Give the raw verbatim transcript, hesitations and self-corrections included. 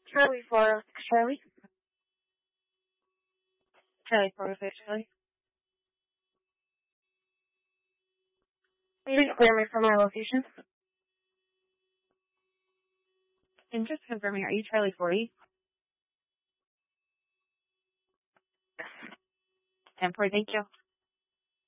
Charlie four oh six Charlie. Charlie four oh six Charlie. Please clear me from my location. And just confirming, are you Charlie forty? ten four, thank you.